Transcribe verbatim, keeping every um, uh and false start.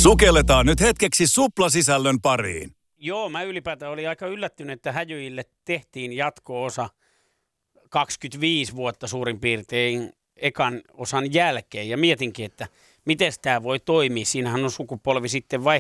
Sukelletaan nyt hetkeksi suplasisällön pariin. Joo, mä ylipäätään olin aika yllättynyt, että Häjyille tehtiin jatko-osa kaksikymmentäviisi vuotta suurin piirtein ekan osan jälkeen. Ja mietinkin, että miten tämä voi toimia. Siinähän on sukupolvi sitten vaihtunut.